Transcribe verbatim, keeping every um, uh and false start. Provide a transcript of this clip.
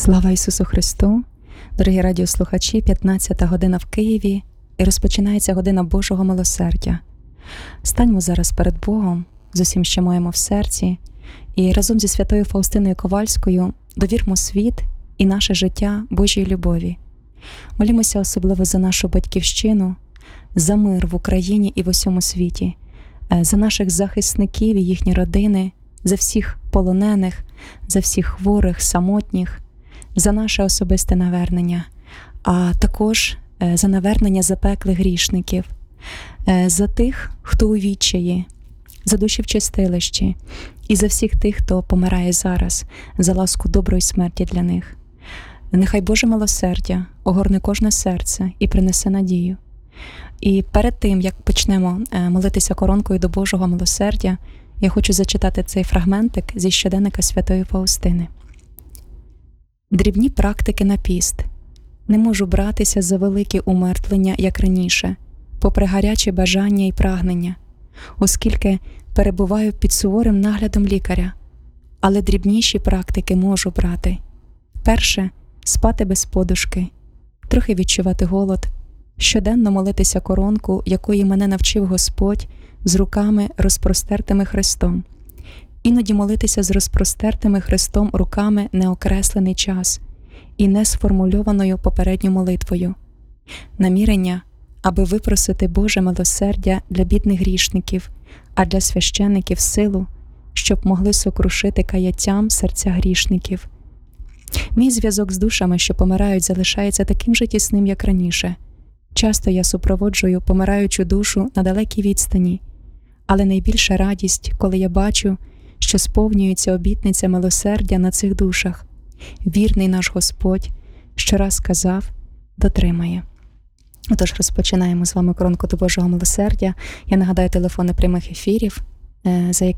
Слава Ісусу Христу! Дорогі радіослухачі, п'ятнадцята година в Києві і розпочинається година Божого милосердя. Станьмо зараз перед Богом з усім, що маємо в серці, і разом зі святою Фаустиною Ковальською довірмо світ і наше життя Божій любові. Молімося особливо за нашу батьківщину, за мир в Україні і в усьому світі, за наших захисників і їхні родини, за всіх полонених, за всіх хворих, самотніх, за наше особисте навернення, а також за навернення запеклих грішників, за тих, хто у відчаї, за душі в чистилищі і за всіх тих, хто помирає зараз, за ласку доброї смерті для них. Нехай Боже милосердя огорне кожне серце і принесе надію. І перед тим, як почнемо молитися коронкою до Божого милосердя, я хочу зачитати цей фрагментик зі щоденника святої Фаустини. Дрібні практики на піст. Не можу братися за великі умертвлення, як раніше, попри гарячі бажання і прагнення, оскільки перебуваю під суворим наглядом лікаря. Але дрібніші практики можу брати. Перше – спати без подушки, трохи відчувати голод, щоденно молитися коронку, якої мене навчив Господь, з руками розпростертими Христом. Іноді молитися з розпростертими Христом руками неокреслений час і не сформульованою попередньою молитвою. Намірення, аби випросити Боже милосердя для бідних грішників, а для священиків силу, щоб могли сокрушити каяттям серця грішників. Мій зв'язок з душами, що помирають, залишається таким же тісним, як раніше. Часто я супроводжую помираючу душу на далекій відстані, але найбільша радість, коли я бачу, що сповнюється обітниця милосердя на цих душах. Вірний наш Господь, що раз сказав, дотримає. Отож, розпочинаємо з вами коронку до Божого милосердя. Я нагадаю телефони прямих ефірів, за якими